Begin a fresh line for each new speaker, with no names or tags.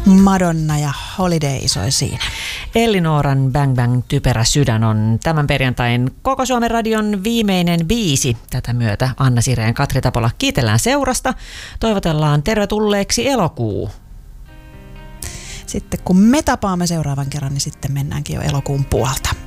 Madonna ja Holiday soi siinä.
Ellinooran Bang Bang typerä sydän on tämän perjantain Koko Suomen radion viimeinen biisi. Tätä myötä Anna Sireen, Katri Tapola kiitellään seurasta. Toivotellaan tervetulleeksi elokuu.
Sitten kun me tapaamme seuraavan kerran, niin sitten mennäänkin jo elokuun puolta.